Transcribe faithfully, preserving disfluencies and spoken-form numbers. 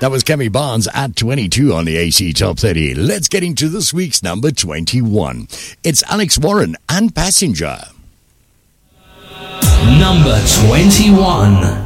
That was Kemi Barnes at twenty-two on the A C Top thirty. Let's get into this week's number twenty-one. It's Alex Warren and Passenger. Number twenty-one.